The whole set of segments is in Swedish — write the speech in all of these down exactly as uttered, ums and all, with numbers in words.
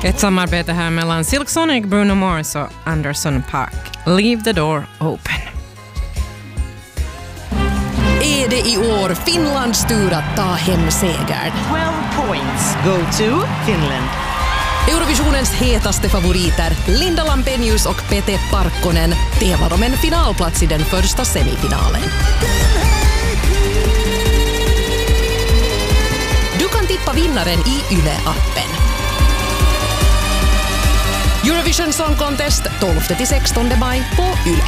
Ett samarbete här mellan Silk Sonic, Bruno Mars och Anderson .Paak. Leave the door open. Är det i år Finlands tur att ta hem segern? twelve points go to Finland. Eurovisionens hetaste favoriter, Linda Lampenius och Pete Parkkonen, tävlar om en finalplats i den första semifinalen. Du kan tippa vinnaren i Yle-appen. Eurovision Song Contest tolfte till sextonde maj på Yle.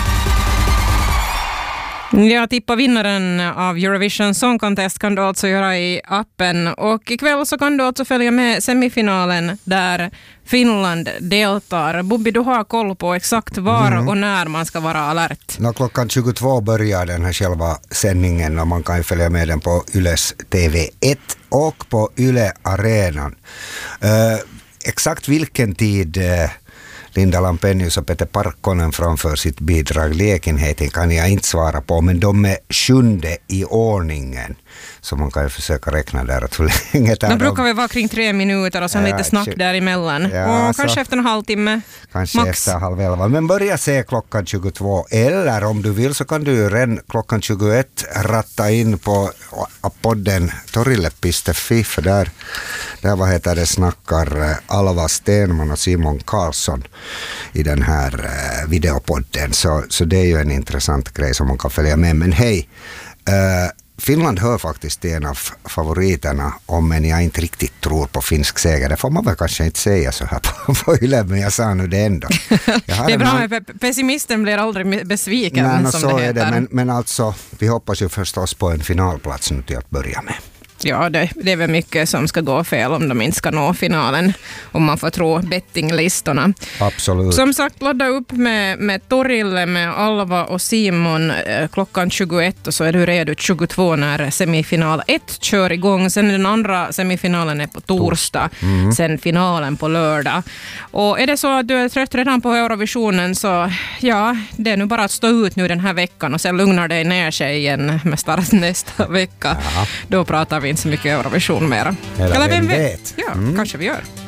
Ja, tippa vinnaren av Eurovision Song Contest kan du alltså göra i appen. Och ikväll så kan du alltså följa med semifinalen där Finland deltar. Bobby, du har koll på exakt var mm. och när man ska vara alert. Nå, klockan tjugotvå börjar den här själva sändningen och man kan följa med den på Yles T V ett och på Yle Arenan. Uh, exakt vilken tid uh, Linda Lampenius och Pete Parkkonen framför sitt bidrag Lekenheten kan jag inte svara på, men de är sjunde i ordningen. Så man kan ju försöka räkna där att hur länge tar de brukar väl vara kring tre minuter och sen ja, lite snack tj- däremellan. Ja, och kanske efter en halvtimme. Kanske max. Efter halv elva. Men börja se klockan tjugotvå. Eller om du vill så kan du redan klockan tjugoett ratta in på podden torille piste fi. För där, där vad heter det, snackar Alva Stenman och Simon Karlsson i den här videopodden. Så, så det är ju en intressant grej som man kan följa med. Men hej, uh, Finland hör faktiskt till en av favoriterna, om men jag inte riktigt tror på finsk seger. Det får man väl kanske inte säga så här på, på Yle, men jag sa nu det ändå. Det är bra, man... men pessimisten blir aldrig besviken. Nej, som så det är heter. det, men, men alltså vi hoppas ju förstås på en finalplats nu till att börja med. Ja, det, det är väl mycket som ska gå fel om de inte ska nå finalen, om man får tro bettinglistorna. Absolut. Som sagt, ladda upp med, med Torille med Alva och Simon eh, klockan tjugoett och så är du redo tjugotvå när semifinal ett kör igång. Sen den andra semifinalen är på torsdag, mm. sen finalen på lördag. Och är det så att du är trött redan på Eurovisionen så ja, det är nu bara att stå ut nu den här veckan och sen lugnar dig ner sig igen med start nästa vecka. Ja. Då pratar vi inte så mycket Eurovision mer. Eller, Eller vem vet? vet. Ja, mm. kanske vi gör.